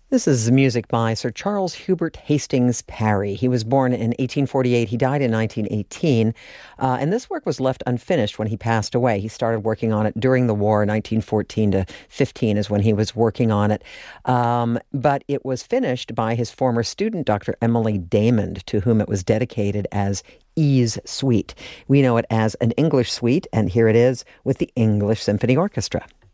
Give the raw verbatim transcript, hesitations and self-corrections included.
This is music by Sir Charles Hubert Hastings Parry. He was born in eighteen forty-eight. He died in nineteen eighteen. Uh, and this work was left unfinished when he passed away. He started working on it during the war. nineteen fourteen to fifteen is when he was working on it. Um, but it was finished by his former student, Doctor Emily Damon, to whom it was dedicated as E's Suite. We know it as an English suite, and here it is with the English Symphony Orchestra.